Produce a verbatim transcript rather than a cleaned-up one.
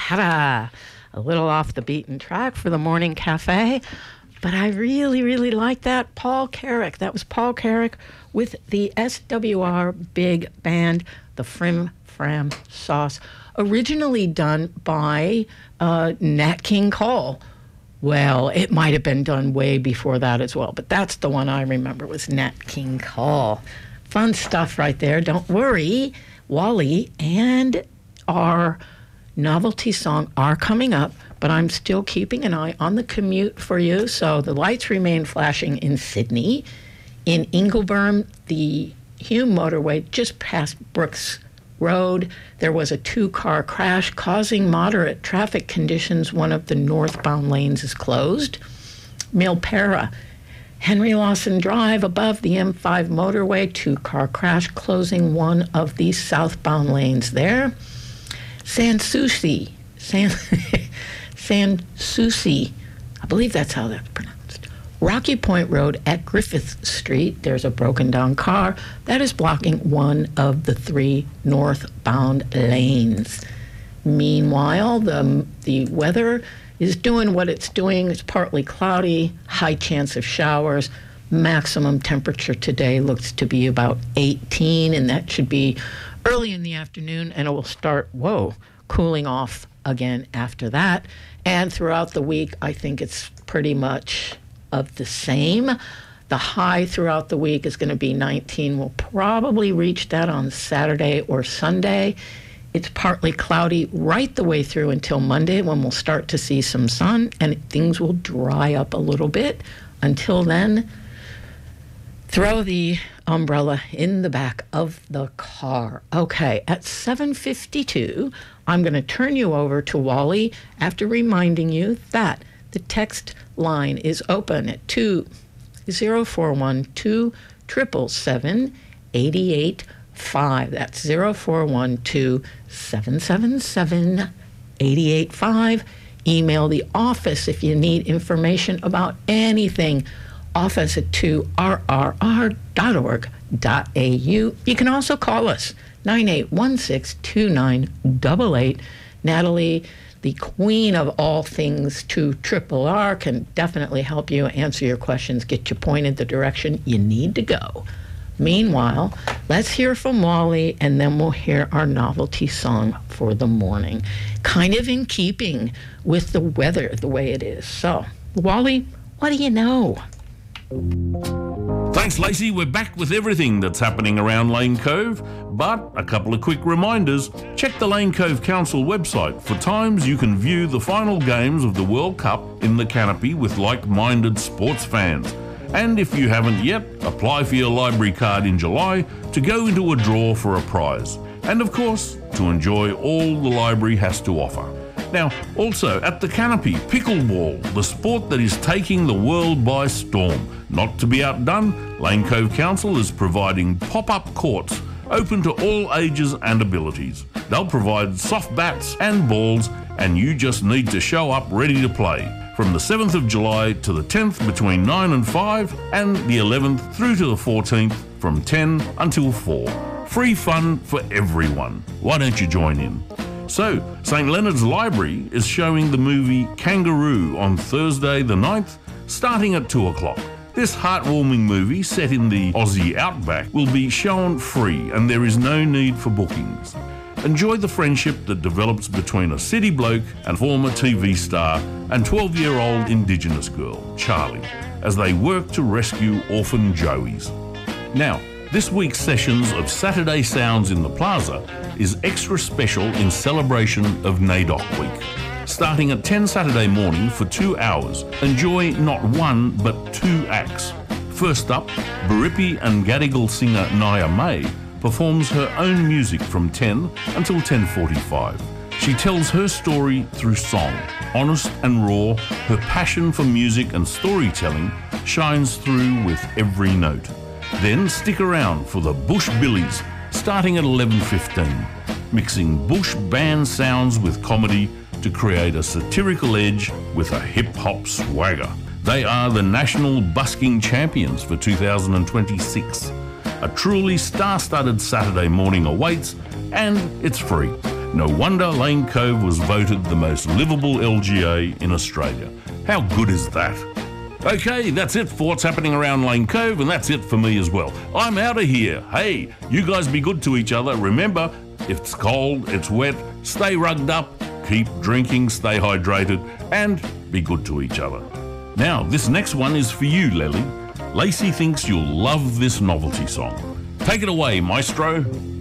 ta-da, a little off the beaten track for the morning cafe. But I really, really like that. Paul Carrick. That was Paul Carrick with the S W R Big Band, the Frim Fram Sauce, originally done by uh, Nat King Cole. Well, it might have been done way before that as well, but that's the one I remember was Nat King Cole. Fun stuff right there. Don't worry, Wally and our novelty song are coming up, but I'm still keeping an eye on the commute for you. So the lights remain flashing in Sydney. In Ingleburn, the Hume motorway just past Brooks Road, there was a two-car crash causing moderate traffic conditions. One of the northbound lanes is closed. Milpera, Henry Lawson Drive above the M five motorway, two-car crash closing one of the southbound lanes there. Sans Souci, San, Sans Souci, I believe that's how that's pronounced. Rocky Point Road at Griffith Street, there's a broken down car that is blocking one of the three northbound lanes. Meanwhile, the, the weather is doing what it's doing. It's partly cloudy, high chance of showers. Maximum temperature today looks to be about eighteen, and that should be early in the afternoon, and it will start, whoa, cooling off again after that. And throughout the week, I think it's pretty much of the same. The high throughout the week is going to be nineteen. We'll probably reach that on Saturday or Sunday. It's partly cloudy right the way through until Monday, when we'll start to see some sun and things will dry up a little bit. Until then, throw the umbrella in the back of the car. Okay, at seven fifty-two, I'm going to turn you over to Wally after reminding you that the text line is open at two zero four one two seven seven seven eight eight five. That's zero four one two seven seven seven eight eight five. Email the office if you need information about anything. Office at two r r r dot org dot a u. You can also call us nine eight one six two nine eight eight. Natalie, the queen of all things to Triple R, can definitely help you answer your questions, get you pointed the direction you need to go. Meanwhile, let's hear from Wally, and then we'll hear our novelty song for the morning, kind of in keeping with the weather the way it is. So, Wally, what do you know? Thanks, Lacey. We're back with everything that's happening around Lane Cove, but a couple of quick reminders. Check the Lane Cove Council website for times you can view the final games of the World Cup in the canopy with like-minded sports fans. And if you haven't yet, apply for your library card in July to go into a draw for a prize. And of course, to enjoy all the library has to offer. Now, also at the canopy, pickleball, the sport that is taking the world by storm. Not to be outdone, Lane Cove Council is providing pop-up courts open to all ages and abilities. They'll provide soft bats and balls, and you just need to show up ready to play. From the seventh of July to the tenth between nine and five, and the eleventh through to the fourteenth from ten until four. Free fun for everyone. Why don't you join in? So, Saint Leonard's Library is showing the movie Kangaroo on Thursday the ninth, starting at two o'clock. This heartwarming movie, set in the Aussie outback, will be shown free, and there is no need for bookings. Enjoy the friendship that develops between a city bloke and former T V star and twelve-year-old Indigenous girl, Charlie, as they work to rescue orphan Joeys. Now, this week's sessions of Saturday Sounds in the Plaza is extra special in celebration of NAIDOC Week. Starting at ten Saturday morning for two hours, enjoy not one but two acts. First up, Biripi and Gadigal singer Naya May performs her own music from ten until ten forty-five. She tells her story through song. Honest and raw, her passion for music and storytelling shines through with every note. Then stick around for the Bush Billies, starting at eleven fifteen, mixing bush band sounds with comedy to create a satirical edge with a hip-hop swagger. They are the National Busking Champions for two thousand twenty-six. A truly star-studded Saturday morning awaits, and it's free. No wonder Lane Cove was voted the most livable L G A in Australia. How good is that? Okay, that's it for what's happening around Lane Cove, and that's it for me as well. I'm out of here. Hey, you guys be good to each other. Remember, if it's cold, it's wet, stay rugged up, keep drinking, stay hydrated, and be good to each other. Now, this next one is for you, Lely. Lacey thinks you'll love this novelty song. Take it away, maestro.